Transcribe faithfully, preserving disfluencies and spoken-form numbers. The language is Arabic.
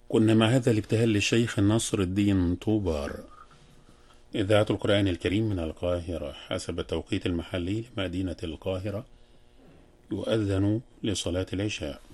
كنا مع هذا الابتهال للشيخ نصر الدين طوبار. إذاعة القرآن الكريم من القاهرة حسب التوقيت المحلي لمدينة القاهرة، يؤذن لصلاة العشاء.